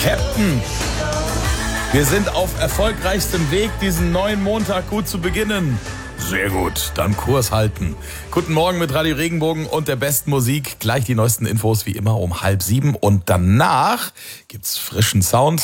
Captain. Wir sind auf erfolgreichstem Weg, diesen neuen Montag gut zu beginnen. Sehr gut, dann Kurs halten. Guten Morgen mit Radio Regenbogen und der besten Musik. Gleich die neuesten Infos wie immer um 6:30 und danach gibt's frischen Sound.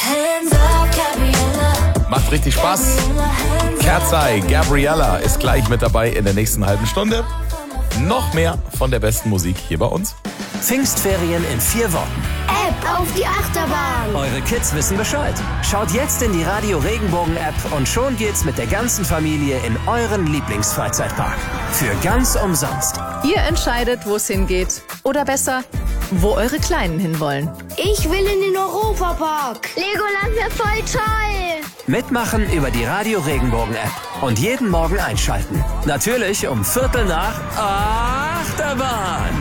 Macht richtig Spaß. Kerzai, Gabriella ist gleich mit dabei in der nächsten halben Stunde. Noch mehr von der besten Musik hier bei uns. Pfingstferien in 4 Wochen. App auf die Achterbahn. Eure Kids wissen Bescheid. Schaut jetzt in die Radio Regenbogen App und schon geht's mit der ganzen Familie in euren Lieblingsfreizeitpark. Für ganz umsonst. Ihr entscheidet, wo es hingeht. Oder besser, wo eure Kleinen hinwollen. Ich will in den Europapark. Legoland wäre voll toll. Mitmachen über die Radio Regenbogen App. Und jeden Morgen einschalten. Natürlich um 7:45 Achterbahn.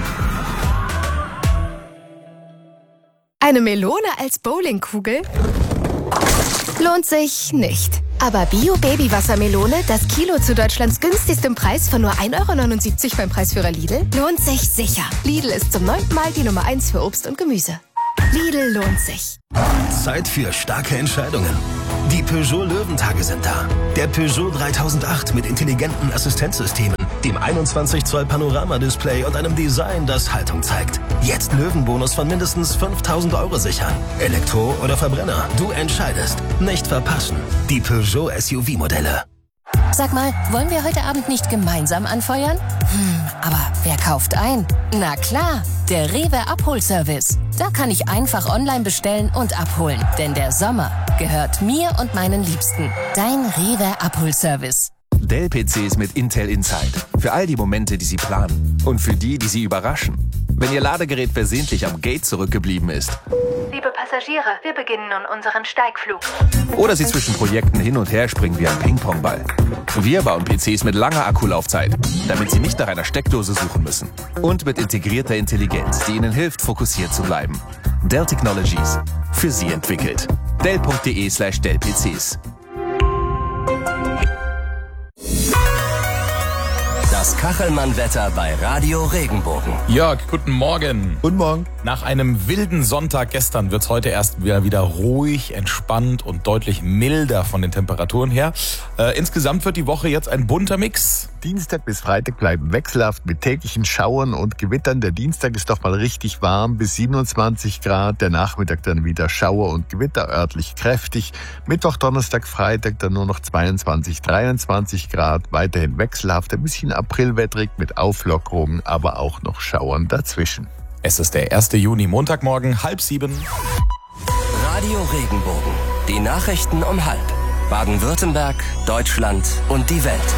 Eine Melone als Bowlingkugel? Lohnt sich nicht. Aber Bio-Baby-Wassermelone, das Kilo zu Deutschlands günstigstem Preis von nur 1,79 € beim Preisführer Lidl, lohnt sich sicher. Lidl ist zum 9. Mal die Nummer 1 für Obst und Gemüse. Lidl lohnt sich. Zeit für starke Entscheidungen. Die Peugeot Löwentage sind da. Der Peugeot 3008 mit intelligenten Assistenzsystemen, dem 21 Zoll Panoramadisplay und einem Design, das Haltung zeigt. Jetzt Löwenbonus von mindestens 5.000 € sichern. Elektro oder Verbrenner, du entscheidest. Nicht verpassen. Die Peugeot SUV-Modelle. Sag mal, wollen wir heute Abend nicht gemeinsam anfeuern? Aber wer kauft ein? Na klar, der Rewe Abholservice. Da kann ich einfach online bestellen und abholen. Denn der Sommer gehört mir und meinen Liebsten. Dein Rewe Abholservice. Dell-PCs mit Intel Inside. Für all die Momente, die Sie planen. Und für die, die Sie überraschen. Wenn Ihr Ladegerät versehentlich am Gate zurückgeblieben ist. Liebe Passagiere, wir beginnen nun unseren Steigflug. Oder Sie zwischen Projekten hin und her springen wie ein Ping-Pong-Ball. Wir bauen PCs mit langer Akkulaufzeit, damit Sie nicht nach einer Steckdose suchen müssen. Und mit integrierter Intelligenz, die Ihnen hilft, fokussiert zu bleiben. Dell Technologies. Für Sie entwickelt. Dell.de/Dell-PCs. Das Kachelmann-Wetter bei Radio Regenbogen. Jörg, guten Morgen. Guten Morgen. Nach einem wilden Sonntag gestern wird's heute erst wieder ruhig, entspannt und deutlich milder von den Temperaturen her. Insgesamt wird die Woche jetzt ein bunter Mix. Dienstag bis Freitag bleiben wechselhaft mit täglichen Schauern und Gewittern. Der Dienstag ist doch mal richtig warm bis 27 Grad. Der Nachmittag dann wieder Schauer und Gewitter, örtlich kräftig. Mittwoch, Donnerstag, Freitag dann nur noch 22, 23 Grad. Weiterhin wechselhaft, ein bisschen aprilwettrig mit Auflockerungen, aber auch noch Schauern dazwischen. Es ist der 1. Juni, Montagmorgen, 6:30. Radio Regenbogen. Die Nachrichten um 6:30. Baden-Württemberg, Deutschland und die Welt.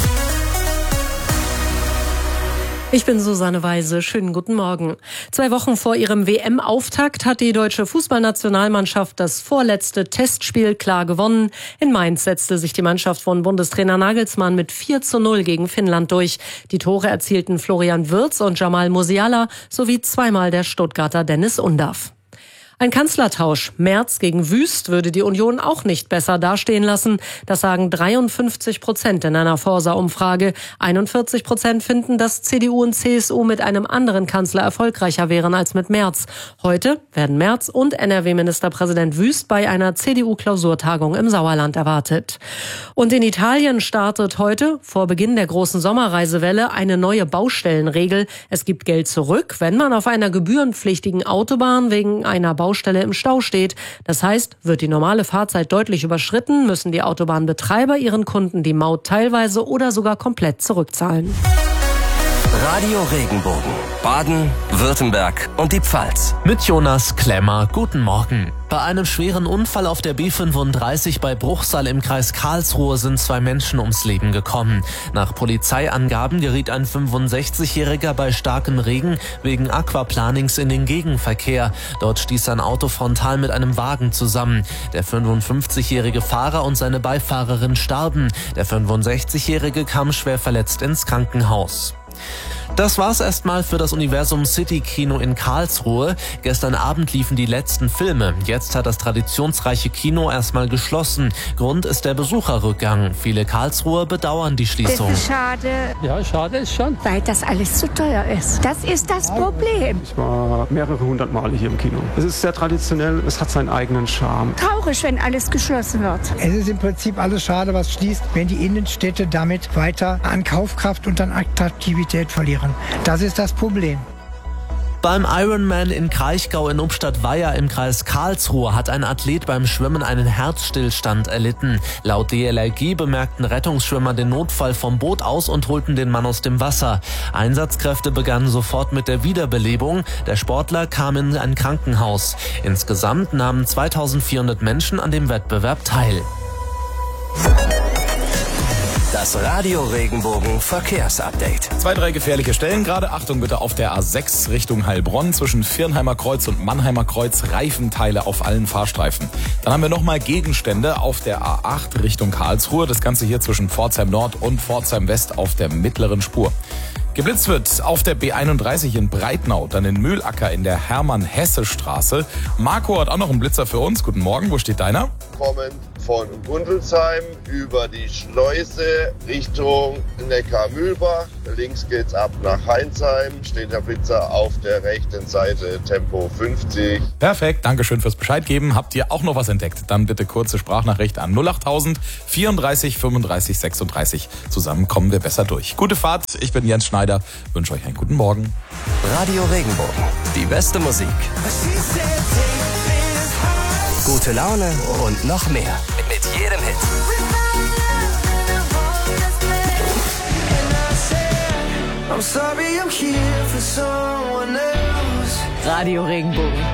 Ich bin Susanne Weise. Schönen guten Morgen. 2 Wochen vor ihrem WM-Auftakt hat die deutsche Fußballnationalmannschaft das vorletzte Testspiel klar gewonnen. In Mainz setzte sich die Mannschaft von Bundestrainer Nagelsmann mit 4:0 gegen Finnland durch. Die Tore erzielten Florian Wirtz und Jamal Musiala sowie zweimal der Stuttgarter Dennis Undaff. Ein Kanzlertausch Merz gegen Wüst würde die Union auch nicht besser dastehen lassen. Das sagen 53% in einer Forsa-Umfrage. 41% finden, dass CDU und CSU mit einem anderen Kanzler erfolgreicher wären als mit Merz. Heute werden Merz und NRW-Ministerpräsident Wüst bei einer CDU-Klausurtagung im Sauerland erwartet. Und in Italien startet heute, vor Beginn der großen Sommerreisewelle, eine neue Baustellenregel. Es gibt Geld zurück, wenn man auf einer gebührenpflichtigen Autobahn wegen einer Baustelle im Stau steht. Das heißt, wird die normale Fahrzeit deutlich überschritten, müssen die Autobahnbetreiber ihren Kunden die Maut teilweise oder sogar komplett zurückzahlen. Radio Regenbogen. Baden, Württemberg und die Pfalz. Mit Jonas Klemmer. Guten Morgen. Bei einem schweren Unfall auf der B35 bei Bruchsal im Kreis Karlsruhe sind 2 Menschen ums Leben gekommen. Nach Polizeiangaben geriet ein 65-Jähriger bei starkem Regen wegen Aquaplanings in den Gegenverkehr. Dort stieß ein Auto frontal mit einem Wagen zusammen. Der 55-jährige Fahrer und seine Beifahrerin starben. Der 65-jährige kam schwer verletzt ins Krankenhaus. Das war's erstmal für das Universum City Kino in Karlsruhe. Gestern Abend liefen die letzten Filme. Jetzt hat das traditionsreiche Kino erstmal geschlossen. Grund ist der Besucherrückgang. Viele Karlsruher bedauern die Schließung. Das ist schade. Ja, schade ist schon. Weil das alles zu teuer ist. Das ist das Problem. Ich war mehrere hundert Male hier im Kino. Es ist sehr traditionell, es hat seinen eigenen Charme. Traurig, wenn alles geschlossen wird. Es ist im Prinzip alles schade, was schließt, wenn die Innenstädte damit weiter an Kaufkraft und an Attraktivität verlieren. Das ist das Problem. Beim Ironman in Kraichgau in Ubstadt-Weiher im Kreis Karlsruhe hat ein Athlet beim Schwimmen einen Herzstillstand erlitten. Laut DLRG bemerkten Rettungsschwimmer den Notfall vom Boot aus und holten den Mann aus dem Wasser. Einsatzkräfte begannen sofort mit der Wiederbelebung. Der Sportler kam in ein Krankenhaus. Insgesamt nahmen 2400 Menschen an dem Wettbewerb teil. Das Radio Regenbogen Verkehrsupdate. 2-3 gefährliche Stellen gerade. Achtung bitte auf der A6 Richtung Heilbronn zwischen Viernheimer Kreuz und Mannheimer Kreuz. Reifenteile auf allen Fahrstreifen. Dann haben wir nochmal Gegenstände auf der A8 Richtung Karlsruhe. Das Ganze hier zwischen Pforzheim Nord und Pforzheim West auf der mittleren Spur. Geblitzt wird auf der B31 in Breitnau, dann in Mühlacker in der Hermann-Hesse-Straße. Marco hat auch noch einen Blitzer für uns. Guten Morgen, wo steht deiner? Kommend von Gundelsheim über die Schleuse Richtung Neckar-Mühlbach. Links geht's ab nach Heinsheim. Steht der Blitzer auf der rechten Seite, Tempo 50. Perfekt, Dankeschön fürs Bescheid geben. Habt ihr auch noch was entdeckt? Dann bitte kurze Sprachnachricht an 08000 34 35 36. Zusammen kommen wir besser durch. Gute Fahrt, ich bin Jens Schneider, wünsche euch einen guten Morgen. Radio Regenbogen, die beste Musik. Gute Laune und noch mehr. Mit jedem Hit. I'm sorry I'm here for someone else. Radio Regenbogen.